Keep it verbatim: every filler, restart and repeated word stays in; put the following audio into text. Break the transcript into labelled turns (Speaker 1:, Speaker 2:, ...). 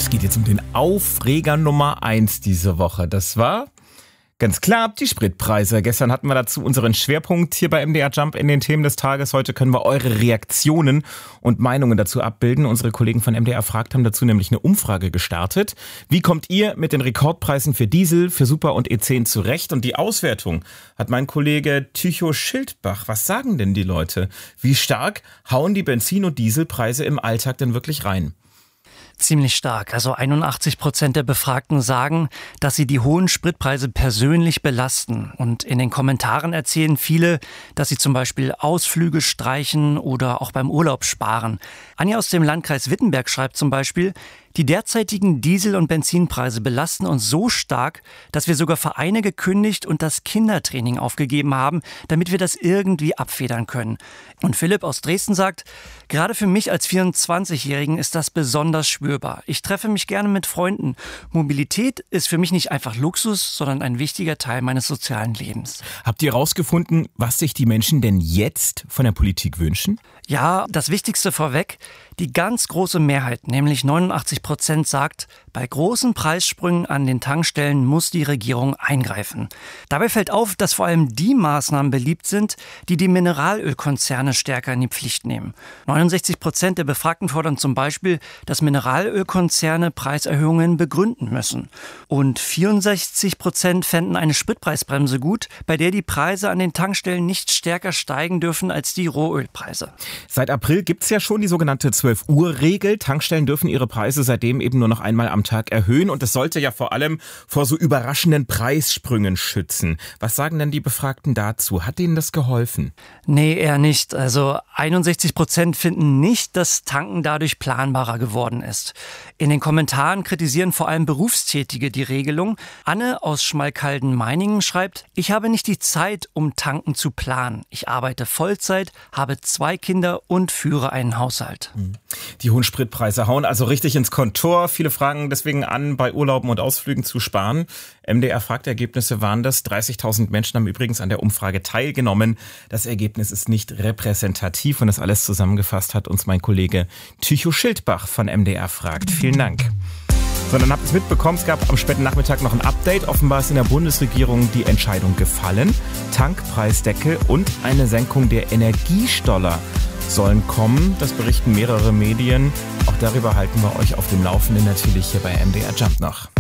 Speaker 1: Es geht jetzt um den Aufreger Nummer eins diese Woche. Das war ganz klar die Spritpreise. Gestern hatten wir dazu unseren Schwerpunkt hier bei M D R Jump in den Themen des Tages. Heute können wir eure Reaktionen und Meinungen dazu abbilden. Unsere Kollegen von M D R Fragt haben dazu nämlich eine Umfrage gestartet. Wie kommt ihr mit den Rekordpreisen für Diesel, für Super und E zehn zurecht? Und die Auswertung hat mein Kollege Tycho Schildbach. Was sagen denn die Leute? Wie stark hauen die Benzin- und Dieselpreise im Alltag denn wirklich rein?
Speaker 2: Ziemlich stark. Also einundachtzig Prozent der Befragten sagen, dass sie die hohen Spritpreise persönlich belasten. Und in den Kommentaren erzählen viele, dass sie zum Beispiel Ausflüge streichen oder auch beim Urlaub sparen. Anja aus dem Landkreis Wittenberg schreibt zum Beispiel: Die derzeitigen Diesel- und Benzinpreise belasten uns so stark, dass wir sogar Vereine gekündigt und das Kindertraining aufgegeben haben, damit wir das irgendwie abfedern können. Und Philipp aus Dresden sagt: Gerade für mich als vierundzwanzigjährigen ist das besonders spürbar. Ich treffe mich gerne mit Freunden. Mobilität ist für mich nicht einfach Luxus, sondern ein wichtiger Teil meines sozialen Lebens.
Speaker 1: Habt ihr herausgefunden, was sich die Menschen denn jetzt von der Politik wünschen?
Speaker 2: Ja, das Wichtigste vorweg: Die ganz große Mehrheit, nämlich neunundachtzig Prozent, sagt, bei großen Preissprüngen an den Tankstellen muss die Regierung eingreifen. Dabei fällt auf, dass vor allem die Maßnahmen beliebt sind, die die Mineralölkonzerne stärker in die Pflicht nehmen. neunundsechzig Prozent der Befragten fordern zum Beispiel, dass Mineralölkonzerne Preiserhöhungen begründen müssen. Und vierundsechzig Prozent fänden eine Spritpreisbremse gut, bei der die Preise an den Tankstellen nicht stärker steigen dürfen als die Rohölpreise.
Speaker 1: Seit April gibt's ja schon die sogenannte zwölf-Uhr-Regel. Tankstellen dürfen ihre Preise seitdem eben nur noch einmal am Tag erhöhen. Und das sollte ja vor allem vor so überraschenden Preissprüngen schützen. Was sagen denn die Befragten dazu? Hat denen das geholfen?
Speaker 2: Nee, eher nicht. Also einundsechzig Prozent finden nicht, dass Tanken dadurch planbarer geworden ist. In den Kommentaren kritisieren vor allem Berufstätige die Regelung. Anne aus Schmalkalden-Meiningen schreibt: Ich habe nicht die Zeit, um tanken zu planen. Ich arbeite Vollzeit, habe zwei Kinder und führe einen Haushalt.
Speaker 1: Die hohen Spritpreise hauen also richtig ins Kontor. Viele fragen deswegen an, bei Urlauben und Ausflügen zu sparen. M D R Fragt Ergebnisse waren das. dreißigtausend Menschen haben übrigens an der Umfrage teilgenommen. Das Ergebnis ist nicht repräsentativ und das alles zusammengefasst hat uns mein Kollege Tycho Schildbach von M D R Fragt. Vielen Dank. So, dann habt ihr es mitbekommen, es gab am späten Nachmittag noch ein Update. Offenbar ist in der Bundesregierung die Entscheidung gefallen. Tankpreisdeckel und eine Senkung der Energiesteuer sollen kommen. Das berichten mehrere Medien. Auch darüber halten wir euch auf dem Laufenden, natürlich hier bei M D R Jump noch.